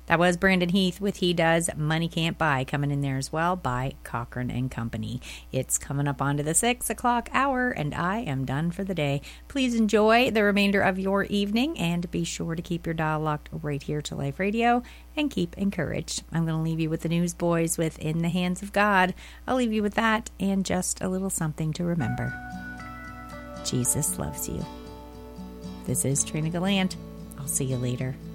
That was Brandon Heath with He Does, Money Can't Buy, coming in there as well by Cochran and Company. It's coming up onto the 6 o'clock hour, and I am done for the day. Please enjoy the remainder of your evening, and be sure to keep your dial locked right here to Life Radio, and keep encouraged. I'm going to leave you with the Newsboys with In the Hands of God. I'll leave you with that and just a little something to remember. Jesus loves you. This is Trina Gallant. I'll see you later.